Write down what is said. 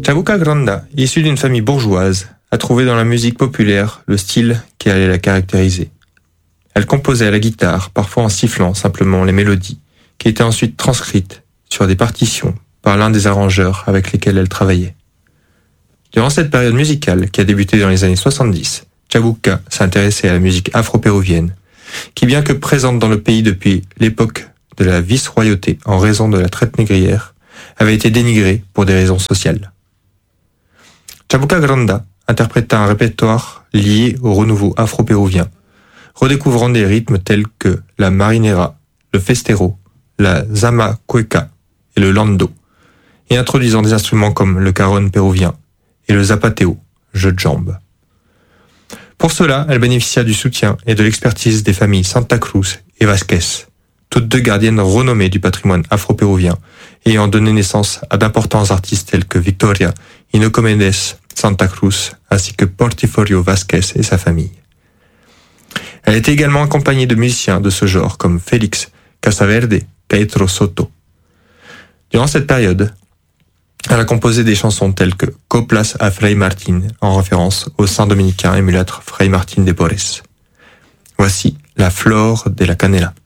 Chabuca Granda, issue d'une famille bourgeoise, a trouvé dans la musique populaire le style qui allait la caractériser. Elle composait à la guitare, parfois en sifflant simplement les mélodies, qui étaient ensuite transcrites sur des partitions par l'un des arrangeurs avec lesquels elle travaillait. Durant cette période musicale, qui a débuté dans les années 70, Chabuca s'intéressait à la musique afro-péruvienne, qui bien que présente dans le pays depuis l'époque de la vice-royauté en raison de la traite négrière, avait été dénigrée pour des raisons sociales. Chabuca Granda interpréta un répertoire lié au renouveau afro-péruvien, redécouvrant des rythmes tels que la marinera, le festero, la zamacueca et le lando, et introduisant des instruments comme le cajon péruvien et le zapateo, jeu de jambes. Pour cela, elle bénéficia du soutien et de l'expertise des familles Santa Cruz et Vasquez, toutes deux gardiennes renommées du patrimoine afro-péruvien, ayant donné naissance à d'importants artistes tels que Victoria Inocomedes Santa Cruz, ainsi que Porfirio Vasquez et sa famille. Elle était également accompagnée de musiciens de ce genre comme Félix Casaverde, Pedro Soto. Durant cette période, elle a composé des chansons telles que Coplas a Fray Martín, en référence au saint dominicain et mulâtre Fray Martín de Porres. Voici la Flor de la Canela.